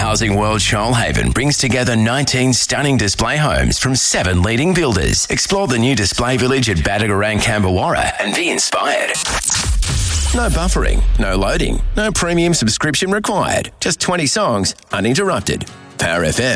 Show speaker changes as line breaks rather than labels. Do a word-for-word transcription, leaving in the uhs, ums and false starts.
Housing World Shoalhaven brings together nineteen stunning display homes from seven leading builders. Explore the new display village at Badagarang, Cambawarra and be inspired. No buffering, no loading, no premium subscription required. Just twenty songs, uninterrupted. Power F M.